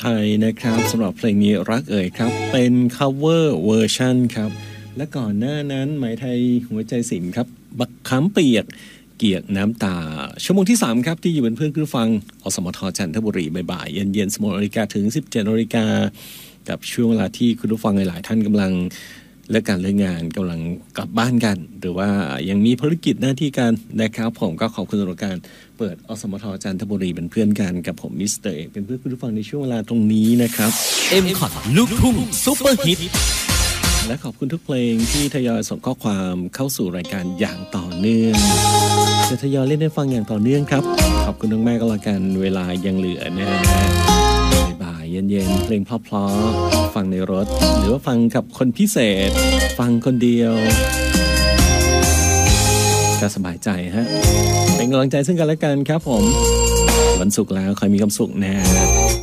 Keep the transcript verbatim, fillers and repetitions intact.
ไทยนะครับสำหรับเพลงนี้รักเอ่ยครับเป็น cover version ครับและก่อนหน้านั้นไหมไทยหัวใจศิลป์ครับบักขามเปียกเกียกน้ำตาชั่วโมงที่สามครับที่อยู่เป็นเพื่อนคุณฟังอสมทจันทบุรีบ่ายๆเย็นๆสิบหกนาฬิกาถึงสิบเจ็ดนาฬิกากับช่วงเวลาที่คุณผู้ฟังหลายๆท่านกำลังเลิกการเลิกงานกำลังกลับบ้านกันหรือว่ายังมีภารกิจหน้าที่กันนะครับผมก็ขอบคุณสำหรับการเปิดอสมทจันทบุรีเป็นเพื่อนกันกับผมมิสเตอร์เอกเป็นเพื่อนคุณผู้ฟังในช่วงเวลาตรงนี้นะครับเอ็ม คอท ลูกทุ่งซุปเปอร์ฮิตและขอบคุณทุกเพลงที่ทยอยส่งข้อความเข้าสู่รายการอย่างต่อเนื่องจะทยอยเล่นให้ฟังอย่างต่อเนื่องครับขอบคุณมากๆก็แล้วกันเวลายังเหลือนะฮะบ่ายๆเย็นๆเพลงเพราะๆฟังในรถหรือว่าฟังกับคนพิเศษฟังคนเดียวก็สบายใจฮะเป็นกำลังใจซึ่งกันและกันครับผมวันศุกร์แล้วคอยมีความสุขนะ